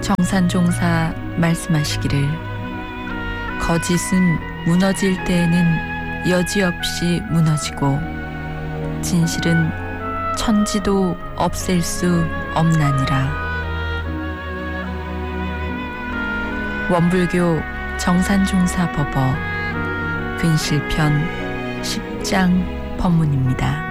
정산종사 말씀하시기를 거짓은 무너질 때에는 여지없이 무너지고 진실은 천지도 없앨 수 없나니라. 원불교 정산종사 법어 근실편 10장 법문입니다.